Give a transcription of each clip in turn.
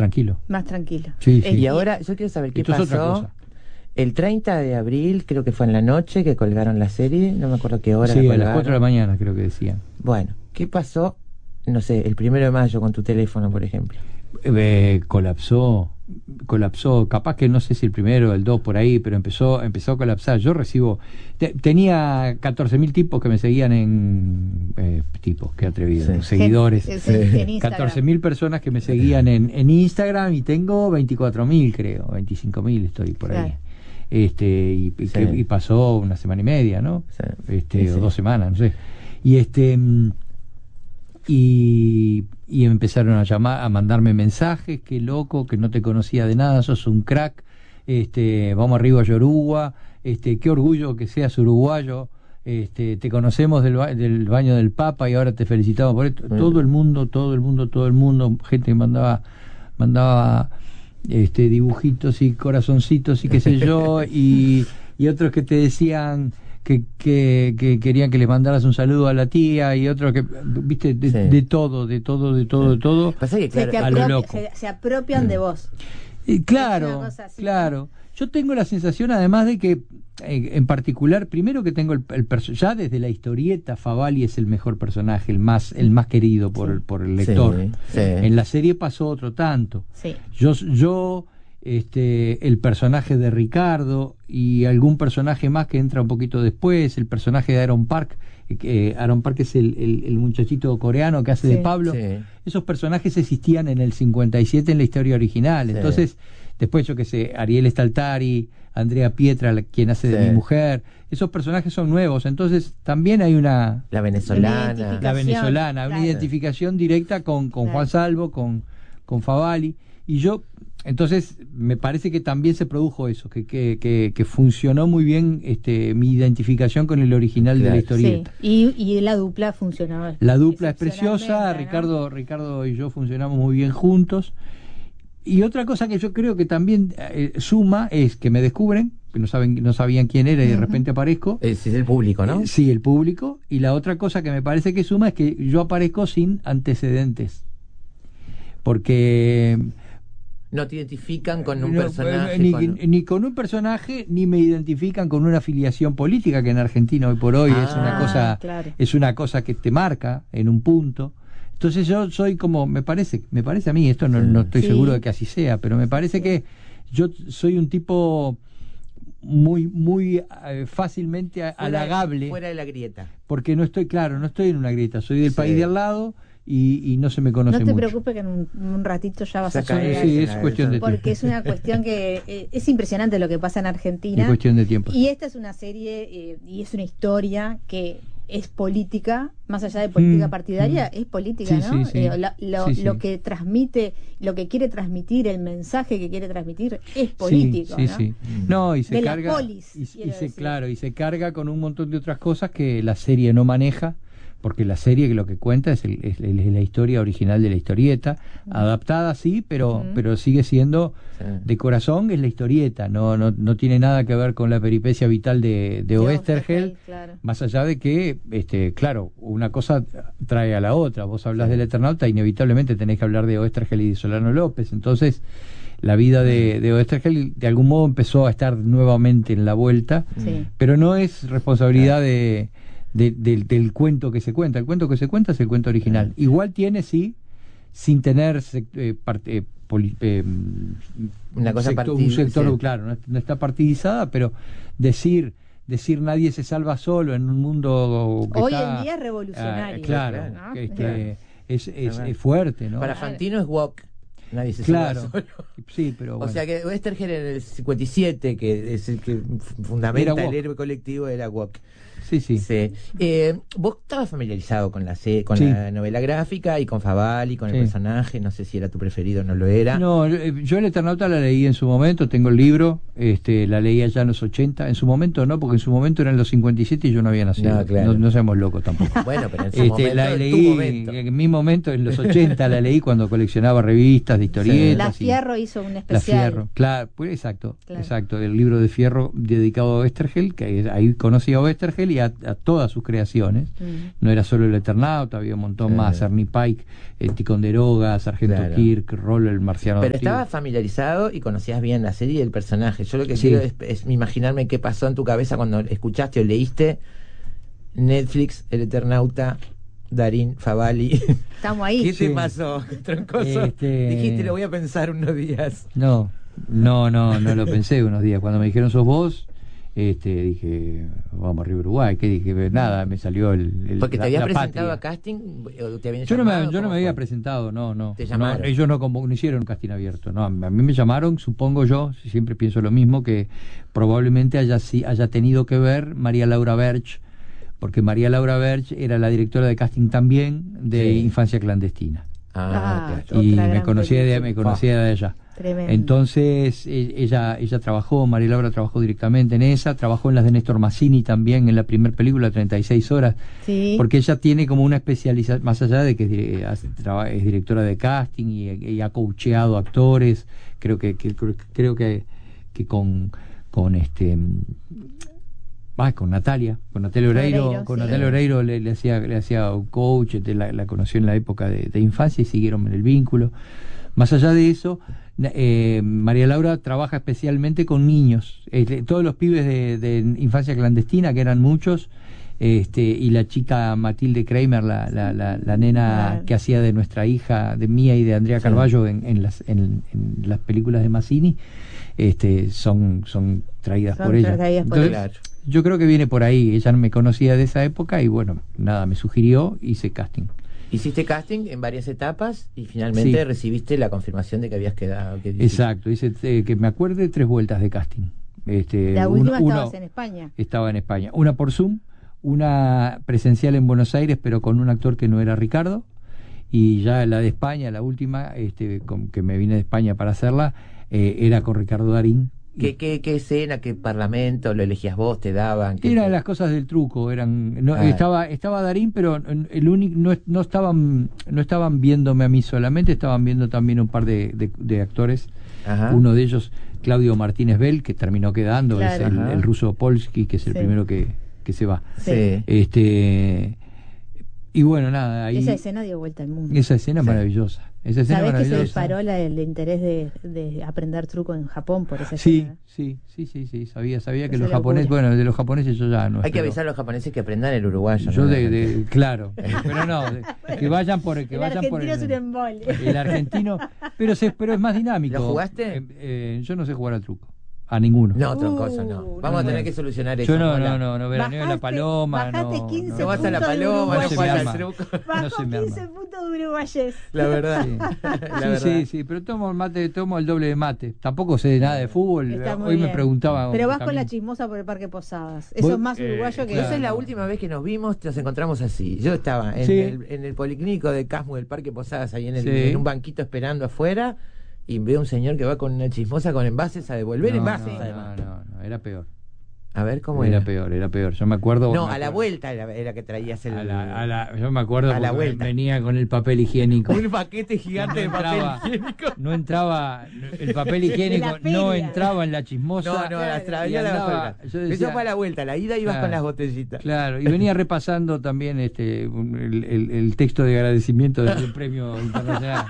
tranquilo. Más tranquilo. Sí, sí. Y ahora yo quiero saber qué Esto es otra pasó. cosa. El 30 de abril, creo que fue en la noche que colgaron la serie, no me acuerdo qué hora Sí, la a las colgaron. 4 de la mañana creo que decían. Bueno, ¿qué pasó? No sé, el 1 de mayo con tu teléfono, por ejemplo. Colapsó, capaz que no sé si el 1 o el 2 por ahí, pero empezó a colapsar. Yo recibo, tenía 14.000 tipos que me seguían tipos, qué atrevido, Sí. seguidores. En Instagram. 14.000 personas que me seguían en Instagram y tengo 24.000 creo, 25.000 estoy por ahí. Claro. Sí. Y pasó una semana y media, ¿no? Sí. Sí, O sí. 2 semanas, no sé. Y empezaron a llamar, a mandarme mensajes, qué loco, que no te conocía de nada, sos un crack, vamos arriba a Yoruba, qué orgullo que seas uruguayo, te conocemos del baño del Papa y ahora te felicitamos por esto. Todo el mundo, gente que mandaba dibujitos y corazoncitos y qué sé yo, y otros que te decían que querían que les mandaras un saludo a la tía, y otros que, viste, de todo. Pasa que, Se, claro, a lo loco. se apropian de vos. Y Es claro, una cosa así, claro. Yo tengo la sensación, además, de que, en particular, primero que tengo ya desde la historieta, Favali es el mejor personaje, el más querido por el lector. Sí. En la serie pasó otro tanto. Sí. Yo el personaje de Ricardo y algún personaje más que entra un poquito después, el personaje de Aaron Park, Aaron Park es el muchachito coreano que hace de Pablo. Sí. Esos personajes existían en el 57 en la historia original. Sí. Entonces, después yo que sé, Ariel Staltari, Andrea Pietra, quien hace de mi mujer, esos personajes son nuevos. Entonces también hay una La venezolana. Claro. una identificación directa con Claro. Juan Salvo, con Favali. Y yo, entonces, me parece que también se produjo eso, que funcionó muy bien mi identificación con el original de la historieta. Sí. Y la dupla funcionó. La dupla es preciosa, excepcionalmente, ¿no? Ricardo y yo funcionamos muy bien juntos. Y otra cosa que yo creo que también suma es que me descubren, que no sabían quién era y de repente aparezco. Es el público, ¿no? Sí, el público. Y la otra cosa que me parece que suma es que yo aparezco sin antecedentes. Porque No te identifican con un no, personaje. ni con un personaje, ni me identifican con una afiliación política, que en Argentina hoy por hoy Claro. es una cosa que te marca en un punto. Entonces yo soy como, me parece a mí, esto no estoy seguro de que así sea, pero me parece que yo soy un tipo muy fácilmente halagable, Fuera de la grieta. porque no estoy en una grieta, soy del país de al lado y no se me conoce No te mucho. preocupes que en un ratito ya vas a Saca llegar. Sí, es cuestión de Porque tiempo. es una cuestión que es impresionante lo que pasa en Argentina. Es cuestión de tiempo. Y esta es una serie y es una historia que es política, más allá de política partidaria, es política, Sí, ¿no? sí, sí. Sí. Lo que transmite, lo que quiere transmitir, el mensaje que quiere transmitir es político, ¿no? Sí. No, y se De la carga polis, quiero decir. claro, y se carga con un montón de otras cosas que la serie no maneja, porque la serie lo que cuenta es la historia original de la historieta, adaptada sí, pero sigue siendo de corazón, es la historieta, no tiene nada que ver con la peripecia vital de Oesterheld, claro. más allá de que, claro, una cosa trae a la otra. Vos hablás del Eternauta, inevitablemente tenés que hablar de Oesterheld y de Solano López. Entonces, la vida de Oesterheld de algún modo empezó a estar nuevamente en la vuelta, pero no es responsabilidad del cuento que se cuenta. El cuento que se cuenta es el cuento original. Igual tiene, sí, sin tener una cosa un sector, sí. claro, no está partidizada, pero decir nadie se salva solo en un mundo que hoy está, en día es revolucionario, claro, ¿no? es fuerte, ¿no? Para Fantino es woke. Nadie se Claro, salva solo. sí, pero bueno. O sea que Oesterheld en el 57, que es el que fundamenta Era el woke. héroe colectivo, era woke. Sí. Vos estabas familiarizado con la novela gráfica y con Favali, con el personaje, no sé si era tu preferido o no lo era. No, yo el Eternauta la leí en su momento, tengo el libro, la leí allá en los 80, en su momento no, porque en su momento eran los 57 y yo no había nacido. No, claro. No seamos locos tampoco. Bueno, pero en su momento, la en tu leí momento. en mi momento, en los 80 la leí cuando coleccionaba revistas de historietas. La Fierro hizo un La especial. Fierro, claro, pues exacto, el libro de Fierro dedicado a Oesterheld, que ahí conocí a Oesterheld él y a todas sus creaciones. No era solo el Eternauta, había un montón más, Ernie Pike, Ticonderoga, Sargento Kirk, Rolo el marciano. Pero estabas familiarizado y conocías bien la serie y el personaje. Yo lo que quiero es imaginarme qué pasó en tu cabeza cuando escuchaste o leíste Netflix, el Eternauta, Darín Favali. Estamos ahí. ¿Qué te pasó, troncoso? Dijiste, lo voy a pensar unos días. No lo pensé unos días. Cuando me dijeron sos vos, dije, vamos arriba Uruguay. ¿Qué dije? Nada, me salió el porque te habías presentado patria. A casting o te habían yo llamado. No me había presentado, no. ¿Te llamaron? Ellos no hicieron un casting abierto. No, a mí me llamaron, supongo yo, siempre pienso lo mismo, que probablemente haya tenido que ver María Laura Berch, porque María Laura Berch era la directora de casting también de Infancia Clandestina. Y me conocía de ella. Tremendo. Entonces ella trabajó, María Laura trabajó directamente en esa, trabajó en las de Néstor Mazzini también, en la primera película, 36 horas, porque ella tiene como una especialización, más allá de que es directora de casting y ha coacheado actores, creo que con Natalia Oreiro le hacía un coach, la conoció en la época de infancia y siguieron el vínculo. Más allá de eso, María Laura trabaja especialmente con niños, todos los pibes de Infancia Clandestina, que eran muchos, y la chica Matilde Kramer, la nena que hacía de nuestra hija, de Mía y de Andrea Carballo en las películas de Mazzini, son traídas por ella. Entonces, yo creo que viene por ahí. Ella me conocía de esa época y bueno, nada, me sugirió, hice casting. Hiciste casting en varias etapas y finalmente recibiste la confirmación de que habías quedado. Exacto, hice, que me acuerde, 3 vueltas de casting. La última estabas en España. Estaba en España. Una por Zoom, una presencial en Buenos Aires, pero con un actor que no era Ricardo. Y ya la de España, la última, que me vine de España para hacerla, era con Ricardo Darín. ¿Qué escena, qué parlamento lo elegías vos, te daban? Eran las cosas del truco, estaba Darín, pero el único no estaban viéndome a mí solamente, estaban viendo también un par de actores. Uno de ellos, Claudio Martínez Bell, que terminó quedando, es el ruso Polsky, que es el primero que se va. Y bueno, nada, ahí esa escena dio vuelta al mundo. Esa escena maravillosa. ¿Sabés que se disparó el interés de aprender truco en Japón por esa escena? Sí, sabía que los japoneses, bueno, de los japoneses yo ya no. Hay que avisar a los japoneses que aprendan el uruguayo. Yo claro, pero no, que vayan por el argentino es un embole. El argentino, pero es más dinámico. ¿Lo jugaste? Yo no sé jugar al truco. A ninguno. No, troncoso, no. Vamos a tener que solucionar eso. Yo no, veraneo en la Paloma. Bajaste 15 no vas a la Paloma, no juegas al truco. Bajó 15 puntos de uruguayés. La verdad. Sí, pero tomo el doble de mate. Tampoco sé nada de fútbol. Hoy me preguntaba. Pero vas con la chismosa por el Parque Posadas. Eso es más uruguayo que... Claro. Esa es la última vez que nos vimos, nos encontramos así. Yo estaba en el policlínico de Casmu del Parque Posadas, ahí en un banquito esperando afuera. Y veo un señor que va con una chismosa con envases a devolver envases. No, era peor. A ver, ¿cómo era? Era peor. Yo me acuerdo. A la vuelta era que traías el. Yo me acuerdo a la vuelta. Venía con el papel higiénico. Un paquete gigante de papel higiénico. No entraba, el papel higiénico no entraba en la chismosa. No, las traía la afuera. Eso fue a la vuelta, la ida ibas con las botellitas. Claro, y venía repasando también el texto de agradecimiento del premio internacional.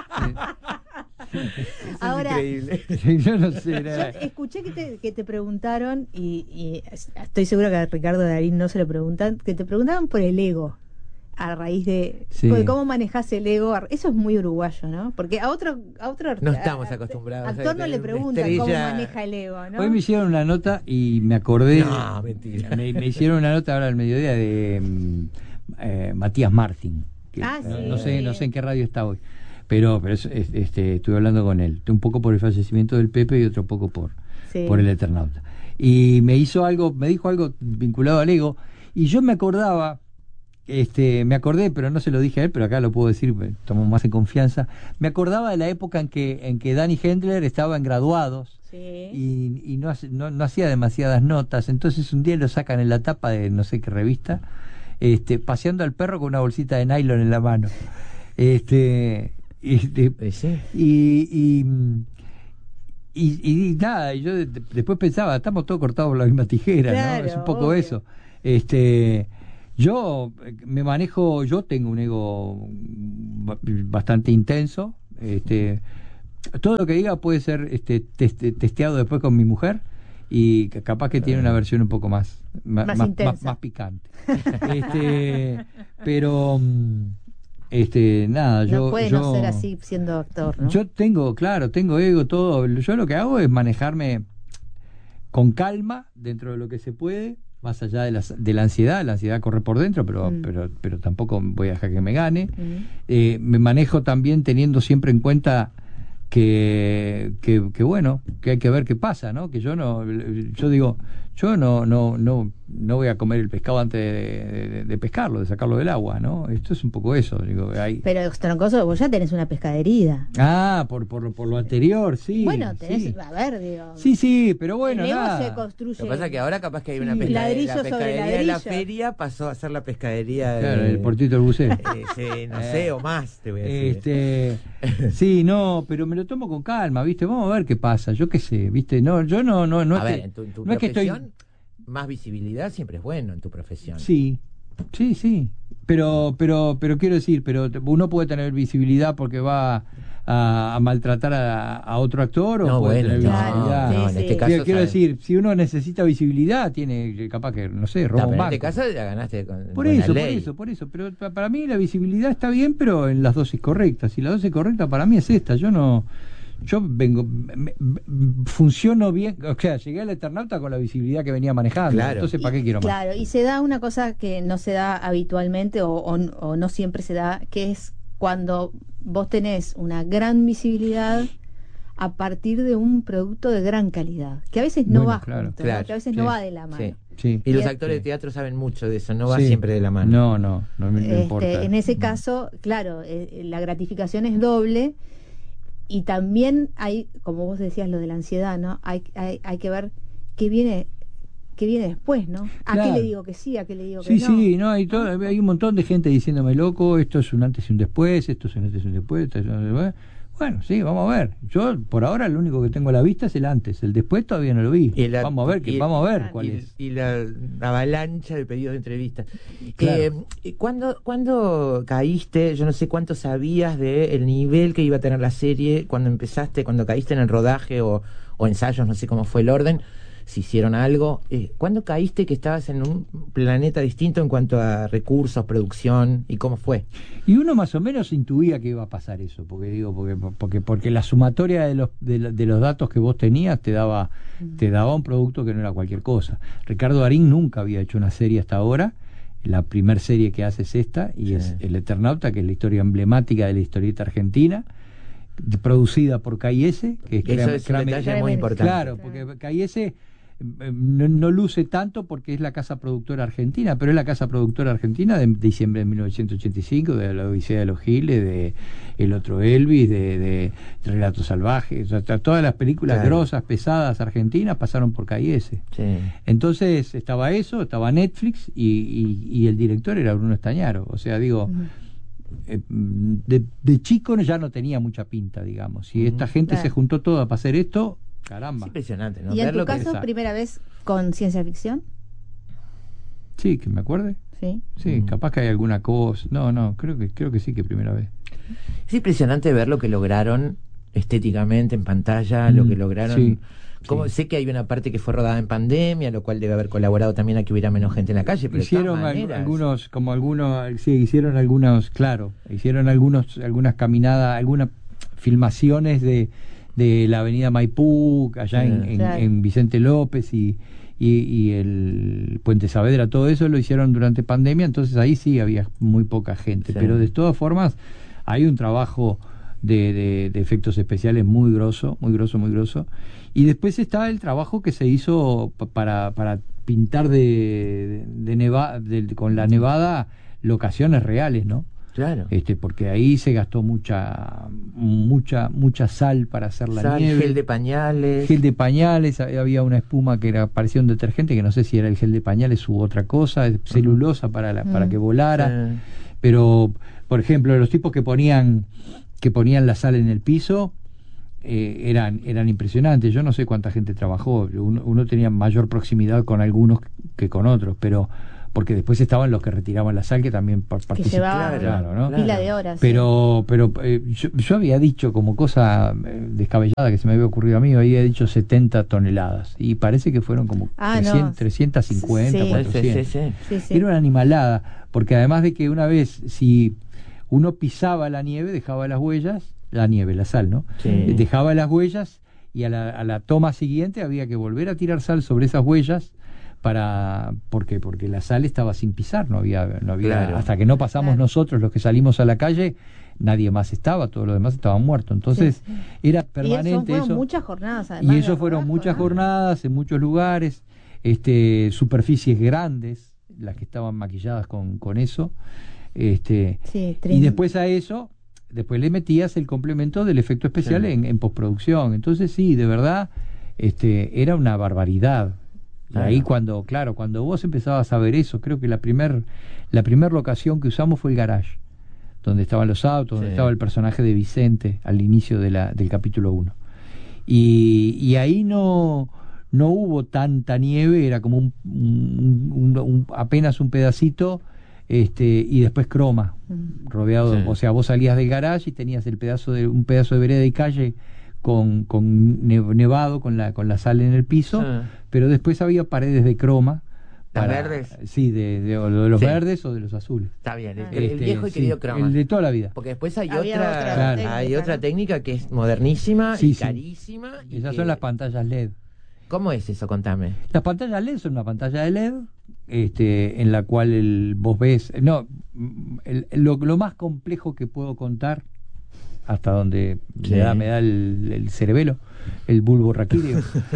Ahora, yo no sé. Yo escuché que te preguntaron, y estoy segura que a Ricardo Darín no se lo preguntan, que te preguntaban por el ego, a raíz de cómo manejás el ego. Eso es muy uruguayo, ¿no? Porque a otro no estamos acostumbrados. Actor no le preguntan cómo maneja el ego, ¿no? Hoy me hicieron una nota y me acordé. No, mentira. Me hicieron una nota ahora al mediodía de Matías Martín. No sé en qué radio está hoy. Pero estuve hablando con él, un poco por el fallecimiento del Pepe y otro poco por el Eternauta. Y me dijo algo vinculado al ego, y yo me acordé, pero no se lo dije a él, pero acá lo puedo decir, estamos más en confianza. Me acordaba de la época en que Danny Hendler estaba en Graduados y no hacía demasiadas notas. Entonces un día lo sacan en la tapa de no sé qué revista, paseando al perro con una bolsita de nylon en la mano. Y nada, yo después pensaba, estamos todos cortados por la misma tijera, claro, ¿no? Es un poco obvio. eso. Yo me manejo, yo tengo un ego bastante intenso. Todo lo que diga puede ser testeado después con mi mujer, y capaz que tiene una versión un poco más picante. Pero nada, no puede no ser así siendo actor, ¿no? Yo tengo ego, todo. Yo lo que hago es manejarme con calma dentro de lo que se puede, más allá de la ansiedad. La ansiedad corre por dentro, pero tampoco voy a dejar que me gane. Me manejo también teniendo siempre en cuenta que bueno, que hay que ver qué pasa, ¿no? Que yo digo, yo no voy a comer el pescado antes de pescarlo, de sacarlo del agua, ¿no? Esto es un poco eso, digo. Pero Troncoso, vos ya tenés una pescadería. Por lo anterior, sí. Bueno, tenés, sí. A ver, digo. Sí, pero bueno, nada. Se construye. Lo que pasa es que ahora capaz que hay una pescadería. La pescadería de la feria pasó a ser la pescadería el Portito del Buceo. No sé, o más, te voy a decir. Sí, no, pero me lo tomo con calma, ¿viste? Vamos a ver qué pasa, yo qué sé, ¿viste? No, yo no a ver, en tu profesión, es que estoy... más visibilidad siempre es bueno en tu profesión. Sí. Pero quiero decir, pero uno puede tener visibilidad porque va a maltratar a otro actor, o puede tener visibilidad. En este caso quiero decir, si uno necesita visibilidad, tiene capaz que, no sé, roba un banco. En este caso la ganaste con por eso. Pero para mí la visibilidad está bien, pero en las dosis correctas. Y la dosis correcta para mí es esta. Yo funciono bien, o sea, llegué al Eternauta con la visibilidad que venía manejando, entonces ¿para qué quiero más? Claro, y se da una cosa que no se da habitualmente o no siempre se da, que es cuando vos tenés una gran visibilidad a partir de un producto de gran calidad, que a veces no va junto, que a veces no va de la mano. Sí. Y los actores de teatro saben mucho de eso, no va siempre de la mano. No me importa. En ese caso, claro, la gratificación es doble. Y también hay, como vos decías, lo de la ansiedad, ¿no? Hay que ver qué viene después, ¿no? ¿A qué le digo que sí? ¿A qué le digo que no? Sí, no, hay un montón de gente diciéndome, loco, esto es un antes y un después, esto es un antes y un después, esto es un después. Bueno, sí, vamos a ver. Yo, por ahora, lo único que tengo a la vista es el antes. El después todavía no lo vi. Vamos a ver cuál es. Y la avalancha de pedidos de entrevistas. Claro. ¿Cuándo caíste? Yo no sé cuánto sabías del nivel que iba a tener la serie cuando empezaste, cuando caíste en el rodaje o ensayos, no sé cómo fue el orden, si hicieron algo. ¿Cuándo caíste que estabas en un planeta distinto en cuanto a recursos, producción, y cómo fue? Y uno más o menos intuía que iba a pasar eso, porque la sumatoria de los datos que vos tenías te daba un producto que no era cualquier cosa. Ricardo Darín nunca había hecho una serie hasta ahora. La primer serie que hace es esta, y es El Eternauta, que es la historia emblemática de la historieta argentina, producida por KS, que es un detalle muy importante. Claro, porque KS no luce tanto porque es la casa productora argentina, pero es la casa productora argentina de diciembre de 1985, de La Odisea de los Giles, de El otro Elvis, de Relatos Salvajes. O sea, todas las películas grosas, pesadas argentinas pasaron por KS. Entonces estaba Netflix, y el director era Bruno Estañaro. O sea, digo, de chico ya no tenía mucha pinta, digamos. Y esta gente se juntó toda para hacer esto. Caramba. Es impresionante, ¿no? ¿Y en tu caso, primera vez con ciencia ficción? Sí, que me acuerde. Sí, capaz que hay alguna cosa. No, creo que sí, que primera vez. Es impresionante ver lo que lograron estéticamente en pantalla, lo que lograron. Sé que hay una parte que fue rodada en pandemia, lo cual debe haber colaborado también a que hubiera menos gente en la calle, pero hicieron algunas algunas caminadas, algunas filmaciones de la avenida Maipú, allá en Vicente López y el Puente Saavedra, todo eso lo hicieron durante pandemia, entonces ahí sí había muy poca gente, pero de todas formas hay un trabajo de efectos especiales muy grosso, y después está el trabajo que se hizo para pintar con la nevada locaciones reales, ¿no? Claro. Porque ahí se gastó mucha sal para hacer la nieve. Gel de pañales, había una espuma que parecía un detergente, que no sé si era el gel de pañales u otra cosa, celulosa para que volara. Pero, por ejemplo, los tipos que ponían la sal en el piso, eran impresionantes. Yo no sé cuánta gente trabajó, uno tenía mayor proximidad con algunos que con otros, pero porque después estaban los que retiraban la sal, que también participaban, claro, ¿no? Pila de horas. Pero yo había dicho como cosa descabellada que se me había ocurrido a mí, había dicho 70 toneladas, y parece que fueron como 350, sí, 400. Sí. Era una animalada, porque además de que una vez, si uno pisaba la nieve, dejaba las huellas, la sal, ¿no? Sí. Dejaba las huellas, y a la toma siguiente había que volver a tirar sal sobre esas huellas, porque la sal estaba sin pisar, no había claro. Hasta que no pasamos nosotros los que salimos a la calle, nadie más estaba, todos los demás estaban muertos. Entonces era permanente. Y eso fueron muchas jornadas, además. Y eso fueron muchas jornadas en muchos lugares, superficies grandes, las que estaban maquilladas con eso. Y después a eso, después le metías el complemento del efecto especial en postproducción. Entonces sí, de verdad, era una barbaridad. Y ahí cuando vos empezabas a ver eso, creo que la primer locación que usamos fue el garage, donde estaban los autos, donde estaba el personaje de Vicente al inicio del capítulo 1. Y ahí no hubo tanta nieve, era como apenas un pedacito, y después croma, rodeado, o sea, vos salías del garage y tenías un pedazo de vereda y calle con nevado, con la sal en el piso, pero después había paredes de croma. ¿Las verdes? Sí, de los verdes o de los azules. Está bien, el viejo y querido croma. El de toda la vida. Porque después hay otra técnica que es modernísima y carísima. Y esas son las pantallas LED. ¿Cómo es eso? Contame. Las pantallas LED son una pantalla de LED, en la cual vos ves... lo más complejo que puedo contar, hasta donde me da el cerebelo, el bulbo raquídeo.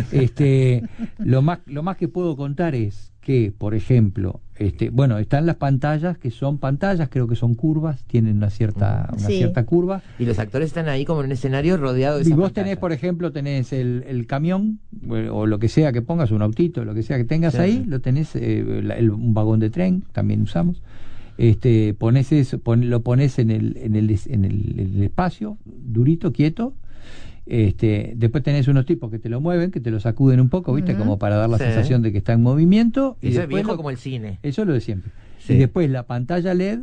Lo más que puedo contar es que, por ejemplo, están las pantallas, que son pantallas, creo que son curvas, tienen una cierta curva. Y los actores están ahí como en un escenario rodeado de esas pantallas. Y vos tenés, por ejemplo, el camión, o lo que sea que pongas, un autito, lo que sea que tengas ahí, lo tenés, un vagón de tren, también usamos. Pones eso, lo pones en el espacio, durito, quieto. Después tenés unos tipos que te lo mueven, que te lo sacuden un poco, ¿viste? Como para dar la sensación de que está en movimiento. Y eso es viejo como el cine. Eso es lo de siempre. Y después la pantalla LED,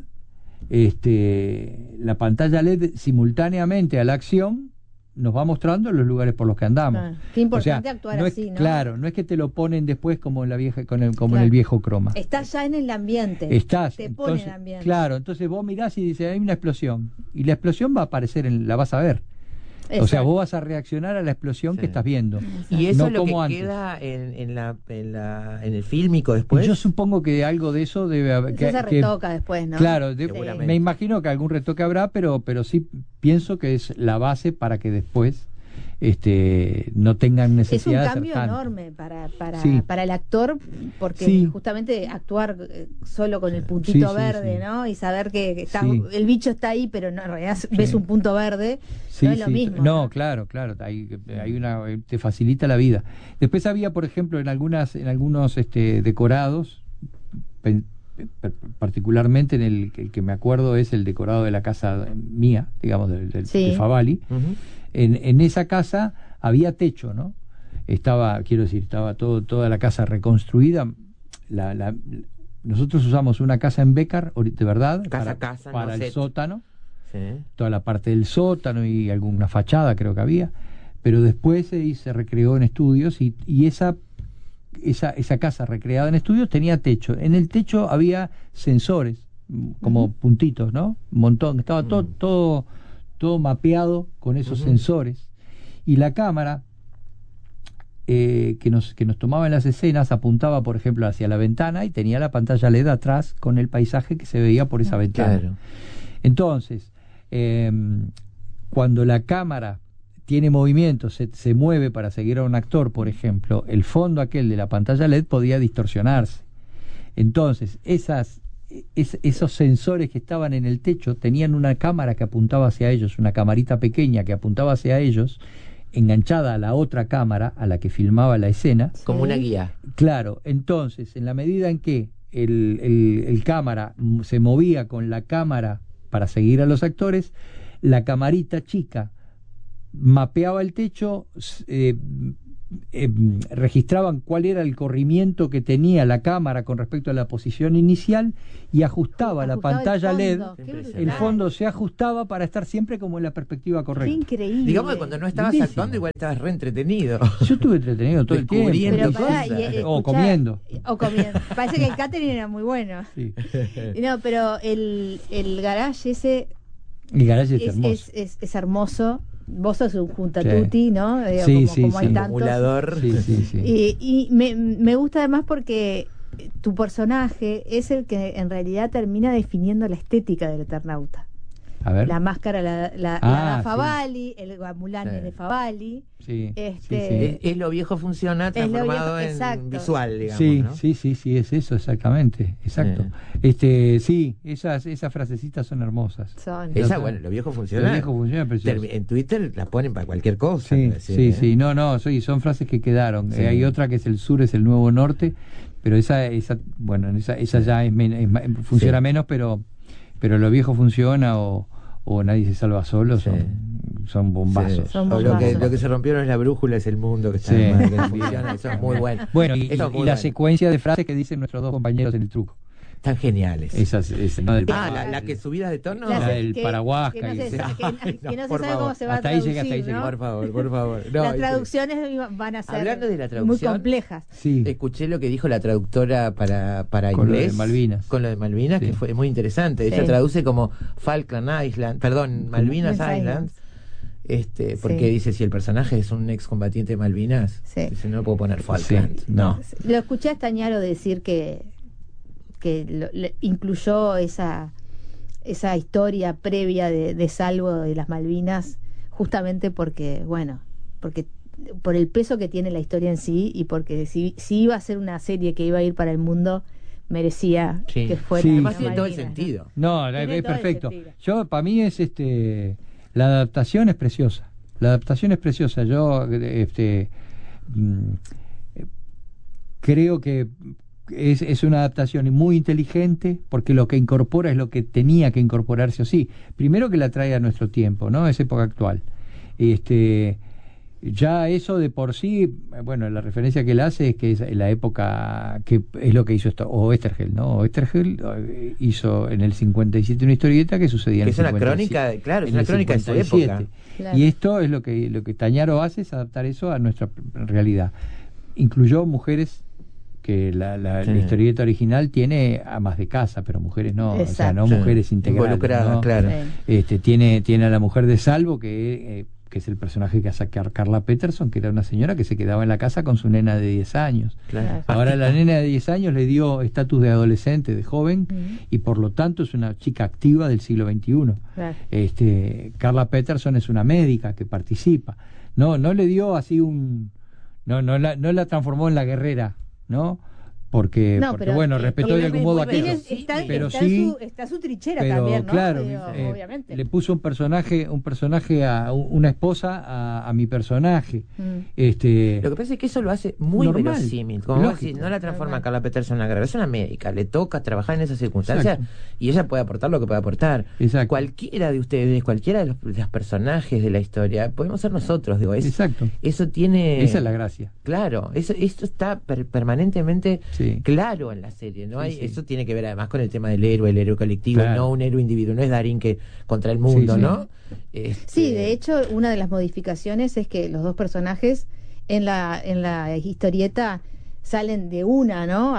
simultáneamente a la acción nos va mostrando los lugares por los que andamos. Qué importante actuar así, ¿no? Claro, no es que te lo ponen después como en la vieja, en el viejo croma. Estás ya en el ambiente. Te pone en el ambiente. Claro, entonces vos mirás y dices, hay una explosión. Y la explosión va a aparecer, la vas a ver. Exacto. O sea, vos vas a reaccionar a la explosión que estás viendo. Y eso no es lo como que antes. queda en el fílmico después. Yo supongo que algo de eso debe haber. Eso se retoca después, ¿no? Claro, me imagino que algún retoque habrá, pero sí pienso que es la base para que después no tengan necesidad de hacer. Es un cambio enorme para el actor, porque justamente actuar solo con el puntito verde, ¿no? Y saber que el bicho está ahí, pero no, en realidad ves un punto verde, no es lo mismo. No, claro, te facilita la vida. Después había, por ejemplo, en algunos decorados, particularmente el que me acuerdo es el decorado de la casa mía, digamos, de Favali. En esa casa había techo, ¿no? Estaba toda la casa reconstruida. Nosotros usamos una casa en Bécar, de verdad, para el sótano, toda la parte del sótano y alguna fachada creo que había, pero después se recreó en estudios y esa casa recreada en estudios tenía techo. En el techo había sensores, como puntitos, ¿no? Un montón, estaba todo mapeado con esos sensores, y la cámara que nos tomaba en las escenas apuntaba, por ejemplo, hacia la ventana y tenía la pantalla LED atrás con el paisaje que se veía por esa ventana. Claro. Entonces, cuando la cámara tiene movimiento, se mueve para seguir a un actor, por ejemplo, el fondo aquel de la pantalla LED podía distorsionarse. Entonces, esos sensores que estaban en el techo tenían una cámara que apuntaba hacia ellos, una camarita pequeña que apuntaba hacia ellos, enganchada a la otra cámara a la que filmaba la escena. Como una guía. Claro, entonces, en la medida en que el cámara se movía con la cámara para seguir a los actores, la camarita chica mapeaba el techo, registraban cuál era el corrimiento que tenía la cámara con respecto a la posición inicial y ajustaba la pantalla LED. El fondo se ajustaba para estar siempre como en la perspectiva correcta. Qué increíble. Digamos que cuando no estabas actuando igual estabas re entretenido. Yo estuve entretenido todo el tiempo. O comiendo. Parece que el catering era muy bueno. Sí. No, pero el garage ese... El garage es hermoso. Es hermoso. Vos sos un Juntatuti, ¿no? Sí, como hay tantos. Acumulador. Sí. Y me gusta además porque tu personaje es el que en realidad termina definiendo la estética del Eternauta. A ver. La máscara la da Favali, el gamulán es de Favali. Sí, Es lo viejo funciona transformado en visual, digamos, sí, ¿no? sí, es eso, exactamente, exacto. Sí, esas frasecitas son hermosas. Bueno, lo viejo funciona. Lo viejo funciona, precioso. En Twitter la ponen para cualquier cosa. Sí, son frases que quedaron. Hay otra que es el sur es el nuevo norte, pero esa ya funciona menos, pero lo viejo funciona o nadie se salva solo, son bombazos. Son bombazos. Lo que se rompió no es la brújula, es el mundo que está mal, que funciona. Eso es muy bueno. Bueno, y la secuencia de frases que dicen nuestros dos compañeros en el truco. Tan geniales. La que subidas de tono. La del Paraguasca. Que no se sabe cómo se va a hasta traducir, ahí llega. Por favor. Las traducciones van a ser hablando de la traducción, muy complejas. Sí. Escuché lo que dijo la traductora para con inglés. Lo de Malvinas. Con lo de Malvinas, que fue muy interesante. Ella traduce como Malvinas Islands. Porque dice, si el personaje es un excombatiente de Malvinas, dice, no puedo poner Falkland. No. Lo escuché a Stañaro decir que incluyó esa historia previa de Salvo de las Malvinas, justamente porque por el peso que tiene la historia en sí, y porque si iba a ser una serie que iba a ir para el mundo, merecía que fuera. Además tiene todo el sentido. No, es perfecto. Para mí es la adaptación es preciosa. Yo creo que es una adaptación muy inteligente, porque lo que incorpora es lo que tenía que incorporarse o sí. Primero, que la trae a nuestro tiempo, ¿no? Es época actual. Ya eso de por sí, bueno, la referencia que él hace es que es la época que es lo que hizo Oesterheld, ¿no? Oesterheld hizo en el 57 una historieta que sucedía en el 57. Es una crónica, claro, es una crónica de su época. Claro. Y esto es lo que Tañaro hace, es adaptar eso a nuestra realidad. Incluyó mujeres que la historieta original tiene amas de casa, pero mujeres no. Exacto. O sea, no mujeres integrales, involucradas, ¿no? Claro. Tiene a la mujer de Salvo, que es el personaje que hace Carla Peterson, que era una señora que se quedaba en la casa con su nena de 10 años. Claro. Ahora la nena de 10 años le dio estatus de adolescente, de joven, y por lo tanto es una chica activa del siglo XXI. Claro. Carla Peterson es una médica que participa. No le dio así no la transformó en la guerrera, ¿no? Porque bueno, respetó de algún modo aquello. Está su trinchera también, ¿no? Claro, obviamente. le puso un personaje a una esposa a mi personaje. Lo que pasa es que eso lo hace muy verosímil. Como vos decís, no la transforma a Carla Peterson en una guerrera, es una médica, le toca trabajar en esas circunstancias. Exacto. Y ella puede aportar lo que puede aportar. Exacto. Cualquiera de ustedes, cualquiera de los personajes de la historia, podemos ser nosotros, digo. Exacto. Eso tiene... Esa es la gracia. Claro, esto está permanentemente... claro en la serie, ¿no? Eso tiene que ver además con el tema del héroe colectivo, claro. No un héroe individuo, no es Darín que contra el mundo, ¿no? Sí, de hecho, una de las modificaciones es que los dos personajes en la historieta salen de una, ¿no?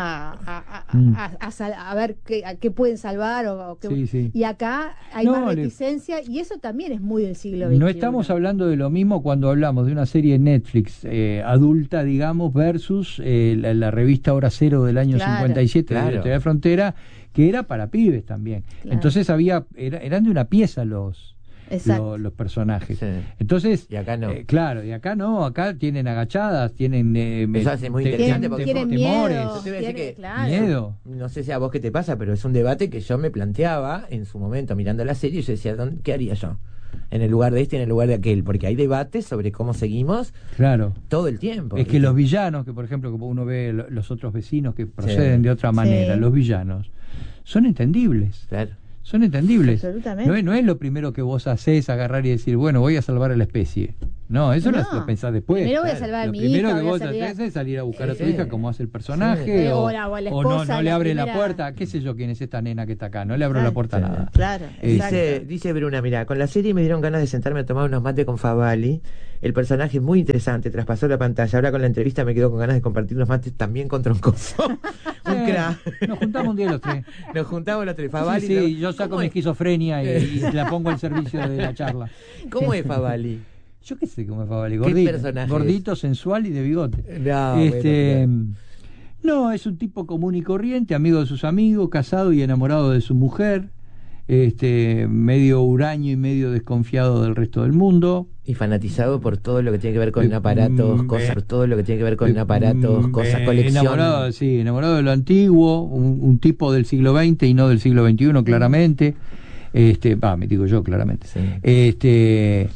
A ver qué pueden salvar y acá hay más reticencia, y eso también es muy del siglo XXI. No estamos hablando de lo mismo cuando hablamos de una serie Netflix adulta, digamos, versus la revista Hora Cero del año 57 de Editorial Frontera, que era para pibes también. Claro. Entonces eran de una pieza los personajes. Sí. Entonces, y acá no. Claro, y acá no, acá tienen agachadas, tienen eso hace muy interesante porque tienen temores. Miedo, yo te voy a decir que miedo. No sé si a vos qué te pasa, pero es un debate que yo me planteaba en su momento mirando la serie, y yo decía, ¿qué haría yo? En el lugar de este y en el lugar de aquel, porque hay debates sobre cómo seguimos todo el tiempo. Es que los villanos, que por ejemplo, como uno ve los otros vecinos que proceden de otra manera, los villanos son entendibles. Claro. son entendibles. Absolutamente. No es lo primero que vos hacés, agarrar y decir, bueno, voy a salvar a la especie. No, eso lo pensás después. Primero voy a salvar a mi hija. Lo primero que vos haces es salir a buscar a tu hija, como hace el personaje, o no le abre la puerta, qué sé yo quién es esta nena que está acá, no le abro la puerta a nada. Claro, dice Bruna, mira, con la serie me dieron ganas de sentarme a tomar unos mates con Favali. El personaje es muy interesante, traspasó la pantalla. Ahora con la entrevista me quedo con ganas de compartir unos mates también con Troncoso. Un crack. Nos juntamos un día los tres. Nos juntamos los tres. Favali. Sí, yo saco mi esquizofrenia y la pongo al servicio de la charla. ¿Cómo es Favali? Yo qué sé cómo es Favali. Gordito, sensual y de bigote. No, no, es un tipo común y corriente, amigo de sus amigos, casado y enamorado de su mujer, medio huraño y medio desconfiado del resto del mundo. Y fanatizado por todo lo que tiene que ver con aparatos, todo lo que tiene que ver con aparatos, cosas, colección. Enamorado de lo antiguo, un tipo del siglo XX y no del siglo XXI, claramente. Me digo yo, claramente. Sí.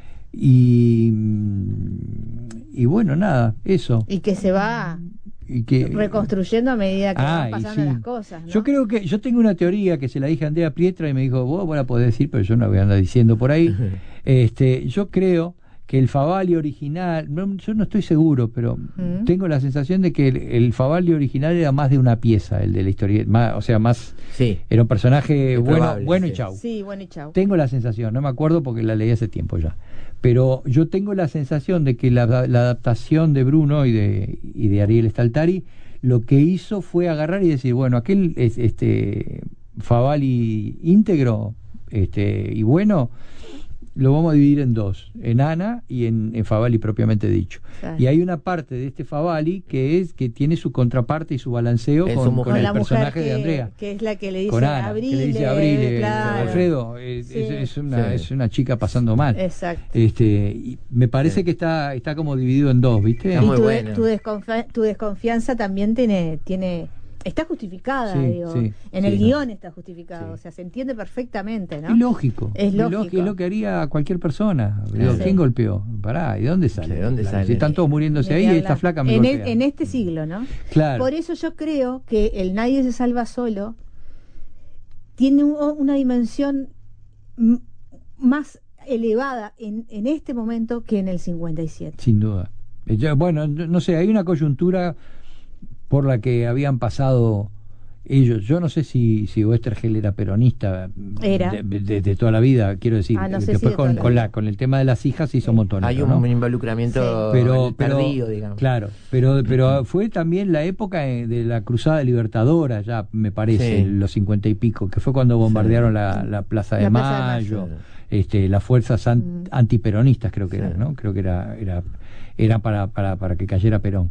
Y bueno, nada, eso. Y que se va reconstruyendo a medida que van pasando las cosas, ¿no? Yo creo que yo tengo una teoría que se la dije a Andrea Pietra y me dijo, vos la podés decir, pero yo no voy a andar diciendo por ahí. Yo creo que el Favali original, yo no estoy seguro, pero tengo la sensación de que el Favali original era más de una pieza, el de la historia, era un personaje bueno y chau. Sí, bueno y chau. Tengo la sensación, no me acuerdo porque la leí hace tiempo ya, pero yo tengo la sensación de que la adaptación de Bruno y de Ariel Staltari lo que hizo fue agarrar y decir, bueno, aquel Favali íntegro y bueno, lo vamos a dividir en dos, en Ana y en Favali propiamente dicho. Claro. Y hay una parte de este Favali que tiene su contraparte y su balanceo con el personaje de Andrea, que es la que le dice con Ana, Abrile, que le dice Abrile, claro. Alfredo, es una chica pasando mal. Exacto. Y me parece que está como dividido en dos, ¿viste? Y tu desconfianza también está justificada, en el guión está justificado, o sea, se entiende perfectamente, ¿no? Es lógico. Es lo que haría cualquier persona. ¿Quién golpeó? Pará, ¿y dónde sale? ¿De dónde sale? Si están todos muriéndose ahí, esta flaca me golpea. En este siglo, ¿no? Claro. Por eso yo creo que el Nadie se salva solo tiene una dimensión más elevada en este momento que en el 57. Sin duda. Bueno, no sé, hay una coyuntura por la que habían pasado ellos. Yo no sé si Oestergel era peronista de toda la vida, quiero decir. Después con el tema de las hijas hizo montones. Hay un involucramiento tardío, digamos. Claro, pero fue también la época de la Cruzada Libertadora, ya me parece, los 50 y pico, que fue cuando bombardearon la Plaza de Mayo. Las fuerzas antiperonistas creo que eran, ¿no? Creo que era para que cayera Perón.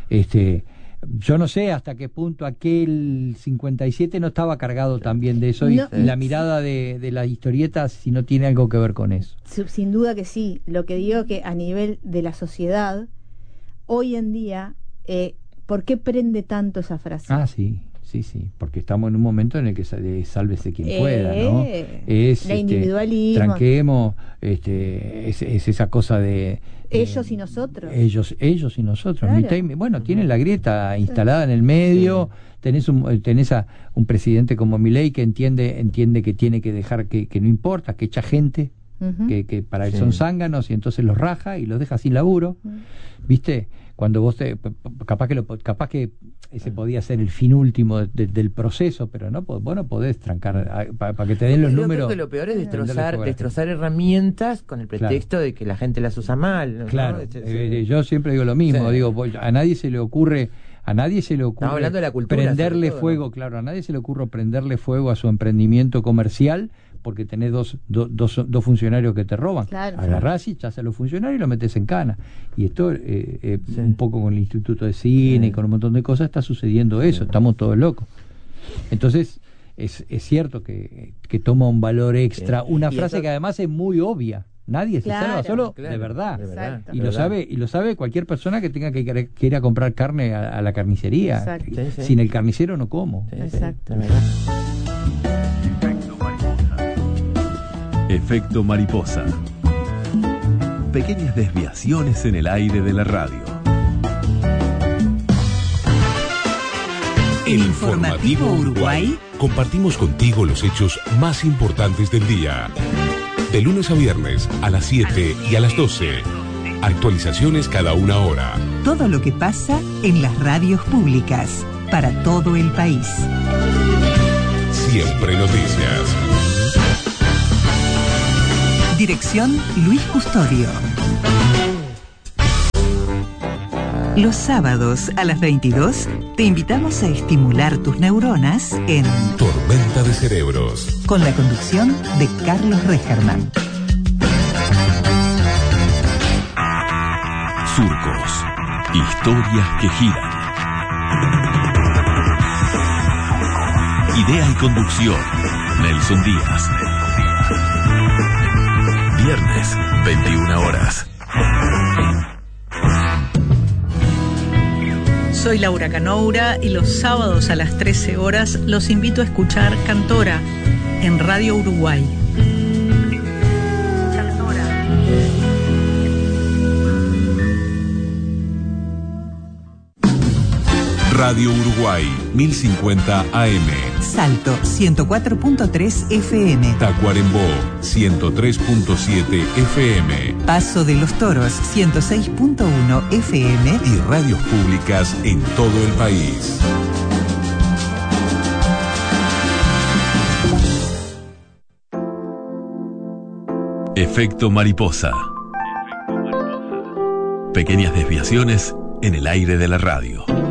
Yo no sé hasta qué punto aquel 57 no estaba cargado también de eso, y la mirada de las historietas si no tiene algo que ver con eso. Sin duda que sí. Lo que digo que a nivel de la sociedad hoy en día, ¿por qué prende tanto esa frase? Sí, porque estamos en un momento en el que sálvese quien pueda, ¿no? Es la individualismo. Tranquemos, es esa cosa de ellos y nosotros. Ellos y nosotros. Claro. Tienen la grieta instalada en el medio. Tenés un presidente como Milei que entiende que tiene que dejar que no importa, que echa gente, que para él son zánganos y entonces los raja y los deja sin laburo. ¿Viste? Cuando vos capaz que ese podía ser el fin último del proceso, pero vos no podés trancar para que te den los números. Creo que lo peor es destrozar herramientas con el pretexto de que la gente las usa mal, ¿no? Claro. Yo siempre digo lo mismo, a nadie se le ocurre hablando de la cultura, prenderle fuego, ¿no? Claro, a nadie se le ocurre prenderle fuego a su emprendimiento comercial porque tenés dos funcionarios que te roban. Claro. Agarrás y echás a los funcionarios y los metes en cana. Y esto, un poco con el Instituto de Cine y con un montón de cosas, está sucediendo eso. Estamos todos locos. Entonces, es cierto que toma un valor extra. Una frase que además es muy obvia. Nadie se salva solo, de verdad. Y lo sabe cualquier persona que tenga que ir a comprar carne a la carnicería. Exacto. Sin el carnicero no como. Exacto. Efecto mariposa. Pequeñas desviaciones en el aire de la radio. El Informativo Uruguay. Compartimos contigo los hechos más importantes del día. De lunes a viernes a las 7 y a las 12. Actualizaciones cada una hora. Todo lo que pasa en las radios públicas para todo el país. Siempre noticias. Dirección Luis Custodio. Los sábados a las 22 te invitamos a estimular tus neuronas en Tormenta de Cerebros, con la conducción de Carlos Regerman. Surcos, historias que giran. Idea y conducción, Nelson Díaz. Viernes, 21 horas. Soy Laura Canoura y los sábados a las 13 horas los invito a escuchar Cantora en Radio Uruguay. Radio Uruguay, 1050 AM. Salto, 104.3 FM. Tacuarembó, 103.7 FM. Paso de los Toros, 106.1 FM. Y radios públicas en todo el país. Efecto mariposa. Pequeñas desviaciones en el aire de la radio.